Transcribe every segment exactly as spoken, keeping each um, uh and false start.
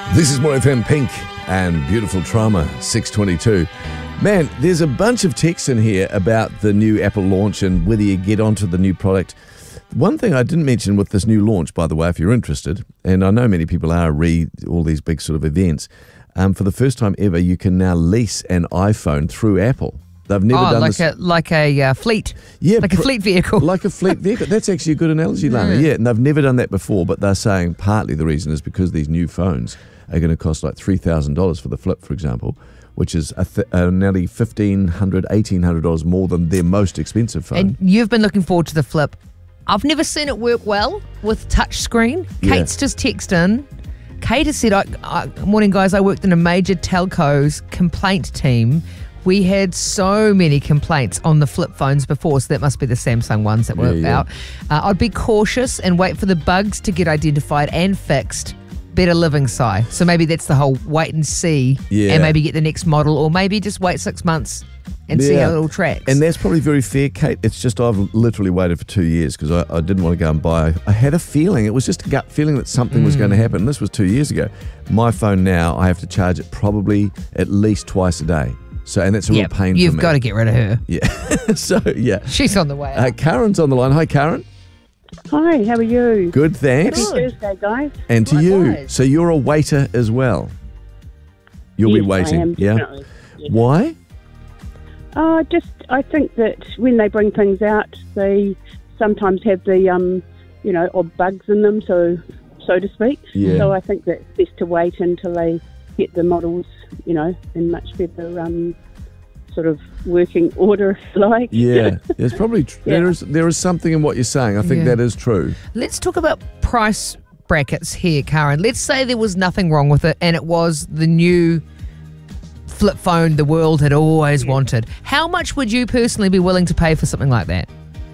This is More F M Pink and Beautiful Trauma, six twenty-two. Man, there's a bunch of texts in here about the new Apple launch and whether you get onto the new product. One thing I didn't mention with this new launch, by the way, if you're interested, and I know many people are, read all these big sort of events, um, for the first time ever, you can now lease an iPhone through Apple. They've never oh, done like this. a like a uh, fleet, Yeah, like a pr- fleet vehicle. Like a fleet vehicle. That's actually a good analogy, Lana. Mm. Yeah, and they've never done that before, but they're saying partly the reason is because these new phones are going to cost like three thousand dollars for the Flip, for example, which is a th- uh, nearly fifteen hundred dollars, eighteen hundred dollars more than their most expensive phone. And you've been looking forward to the Flip. I've never seen it work well with touch screen. Yeah. Kate's just texted in. Kate has said, I, I, morning guys, I worked in a major telco's complaint team. We had so many complaints on the flip phones before, so that must be the Samsung ones that were Yeah, yeah. out. Uh, I'd be cautious and wait for the bugs to get identified and fixed. Better living, Si. So maybe that's the whole wait and see Yeah. and maybe get the next model, or maybe just wait six months and see Yeah. how it all tracks. And that's probably very fair, Kate. It's just I've literally waited for two years because I, I didn't want to go and buy. I had a feeling, it was just a gut feeling that something was going to happen. This was two years ago. My phone now, I have to charge it probably at least twice a day. So, and that's a Yep, real pain you've for me. got to get rid of her. Yeah. So, yeah. She's on the way. Uh, Karen's on the line. Hi, Karen. Hi, how are you? Good, thanks. Happy Thursday, guys. And to you. Likewise. So you're a waiter as well. You'll be Yes, waiting. I am, yeah. definitely. Yes. Why? Uh, just, I think that when they bring things out, they sometimes have the, um, you know, odd bugs in them, so so to speak. Yeah. So I think that it's best to wait until they get the models, you know, in much better um, sort of working order, if you like. Yeah. There's probably tr- Yeah. there is there is something in what you're saying. I think Yeah. that is true. Let's talk about price brackets here, Karen. Let's say there was nothing wrong with it and it was the new flip phone the world had always wanted. How much would you personally be willing to pay for something like that?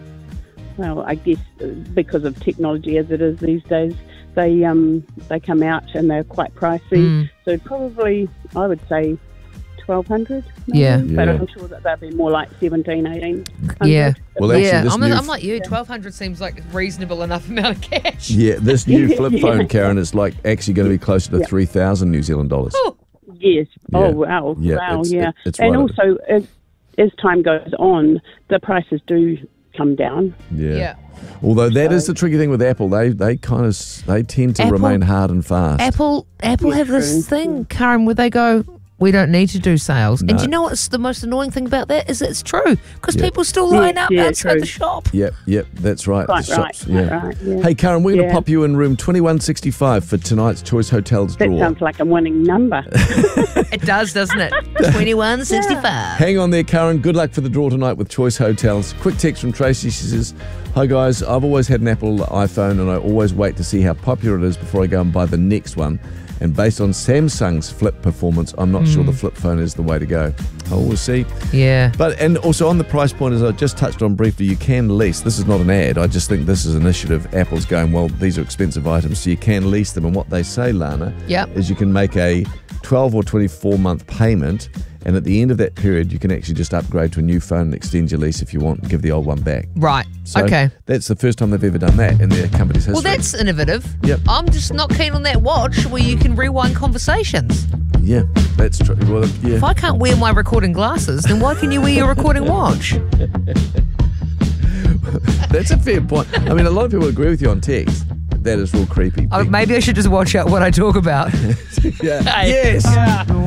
Well, I guess uh, because of technology as it is these days, they um they come out and they're quite pricey. Mm. So probably, I would say, twelve hundred. Yeah. But Yeah. I'm sure that they'll be more like seventeen, eighteen. Yeah. Well, actually, yeah, this I'm, new I'm f- like you. twelve hundred seems like a reasonable enough amount of cash. Yeah, this new Yeah, flip yeah. phone, Karen, is like actually going to be closer to Yeah. three thousand New Zealand dollars. Oh, Yes. Yeah. Oh wow. Yeah, Wow. it's- yeah. it- it's and right up also, as, as time goes on, the prices do come down. Yeah. yeah. Although that is So- the tricky thing with Apple, they they kind of they tend to Apple- remain hard and fast. Apple Apple Yeah, have this true. thing, Karen, where they go, we don't need to do sales. No. And do you know what's the most annoying thing about that is it's true because Yeah. people still Yeah, line up yeah, outside true. the shop. Yep, yep, that's right. Quite The right. shops, Quite yeah. right. Yeah. Hey, Karen, we're going to Yeah. pop you in room twenty-one sixty-five for tonight's Choice Hotels That draw. sounds like a winning number. It does, doesn't it? twenty-one sixty-five. Hang on there, Karen. Good luck for the draw tonight with Choice Hotels. Quick text from Tracy. She says, hi, guys. I've always had an Apple iPhone and I always wait to see how popular it is before I go and buy the next one. And based on Samsung's flip performance, I'm not sure the flip phone is the way to go. Oh, we'll see. Yeah. But and also on the price point, as I just touched on briefly, you can lease. This is not an ad. I just think this is an initiative. Apple's going, well, these are expensive items, so you can lease them. And what they say, Lana, Yep. is you can make a twelve or twenty-four month payment, and at the end of that period, you can actually just upgrade to a new phone and extend your lease if you want and give the old one back. Right. So okay. that's the first time they've ever done that in their company's history. Well, that's innovative. Yep. I'm just not keen on that watch where you can rewind conversations. yeah, that's true. Well, yeah. If I can't wear my recording glasses, then why can you wear your recording watch? That's a fair point. I mean, a lot of people agree with you on text. That is real creepy. Oh, maybe I should just watch out what I talk about. yeah. Hey. Yes.